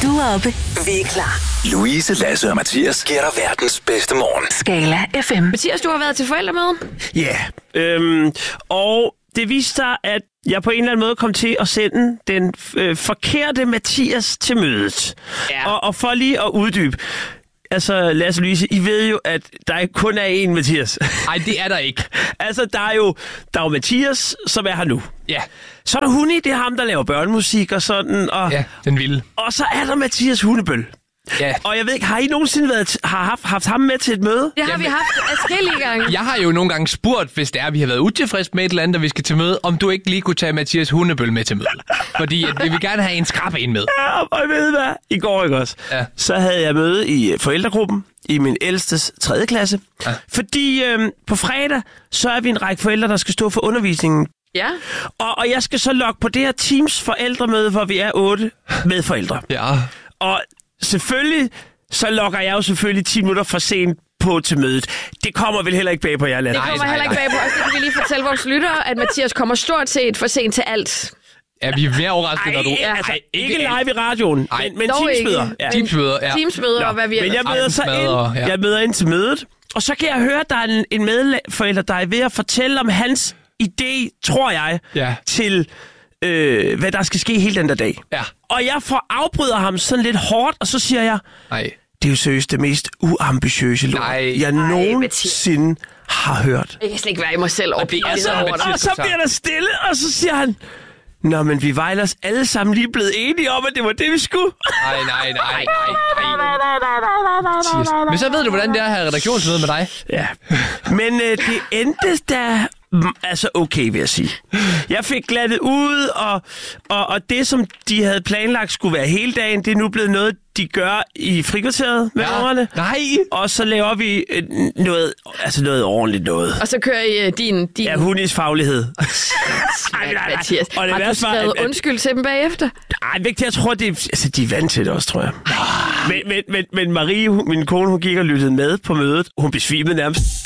Du er oppe. Vi er klar. Louise, Lasse og Mathias giver dig verdens bedste morgen. Skala FM. Mathias, du har været til forældremøde. Ja, og det viste sig, at jeg på en eller anden måde kom til at sende den forkerte Mathias til mødet. Ja. Og for lige at uddybe. Altså, Lasse og Louise, I ved jo, at der ikke kun er én Mathias. Nej, det er der ikke. Altså, der er jo Mathias, som er her nu. Ja. Så er der Hunni, det er ham, der laver børnemusik og sådan. Og, ja, den vilde. Og så er der Mathias Hundebøl. Ja. Og jeg ved ikke, har I nogensinde haft ham med til et møde? Det har vi haft adskillige gange. Jeg har jo nogle gange spurgt, hvis det er, vi har været utilfredse med et eller andet, og vi skal til møde, om du ikke lige kunne tage Mathias Hundebøl med til møde. Fordi vi vil gerne have en skrab en med. Ja, og ved hvad? I går ikke også. Ja. Så havde jeg møde i forældregruppen i min ældstes 3. klasse. Ja. Fordi på fredag, så er vi en række forældre, der skal stå for undervisningen. Ja. Og jeg skal så logge på det her Teams forældremøde, hvor vi er 8 med forældre. Ja. Og selvfølgelig, så logger jeg jo selvfølgelig 10 minutter for sent på til mødet. Det kommer vel heller ikke bag på jer, Lasse? Det kommer heller ikke bag på os. Det kan vi lige fortælle vores lyttere, at Mathias kommer stort set for sent til alt. Ja, vi er mere overrasket, når du... Altså, ikke live i radioen, men Teamsmøder. Ja. Teamsmøder, ja. Teamsmøder og hvad vi men jeg møder så ind, jeg møder ind til mødet, og så kan jeg høre, at der er en medforælder, der er ved at fortælle om hans idé, tror jeg, til hvad der skal ske hele den der dag. Ja. Og jeg afbryder ham sådan lidt hårdt, og så siger jeg, det er jo seriøst det mest uambitiøse lort, jeg nogensinde har hørt. Jeg kan slet ikke være i mig selv over det. Og så bliver der stille, og så siger han, nå, men vi var ellers alle sammen lige blevet enige om, at det var det, vi skulle. Nej. Men så ved du, hvordan det er at have redaktionsmøde med dig. Ja, men det endte da... Altså okay, vil jeg sige. Jeg fik glattet ud, og det, som de havde planlagt skulle være hele dagen, det er nu blevet noget, de gør i frikvarteret med ungerne. Nej! Og så laver vi noget ordentligt noget. Og så kører I din... Ja, Hunnis faglighed. Mathias, har du skrevet undskyld til dem bagefter? Nej, vigtigt, jeg tror, de er vant til det også, tror jeg. Men Marie, min kone, hun gik og lyttede med på mødet. Hun besvimede nærmest.